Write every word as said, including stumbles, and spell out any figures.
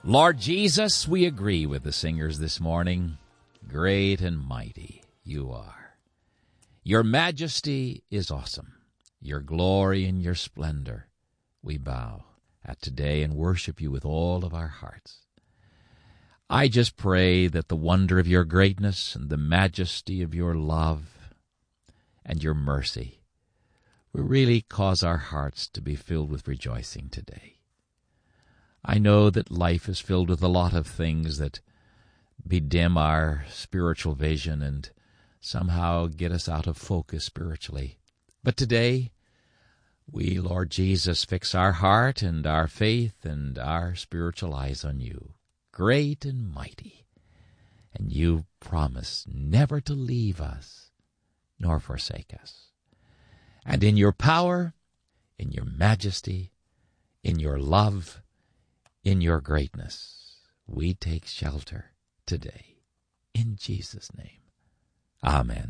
Lord Jesus, we agree with the singers this morning. Great and mighty you are. Your majesty is awesome. Your glory and your splendor we bow at today and worship you with all of our hearts. I just pray that the wonder of your greatness and the majesty of your love and your mercy will really cause our hearts to be filled with rejoicing today. I know that life is filled with a lot of things that bedim our spiritual vision and somehow get us out of focus spiritually. But today, we, Lord Jesus, fix our heart and our faith and our spiritual eyes on you, great and mighty. And you promise never to leave us nor forsake us. And in your power, in your majesty, in your love, in your greatness, we take shelter today. In Jesus' name, amen.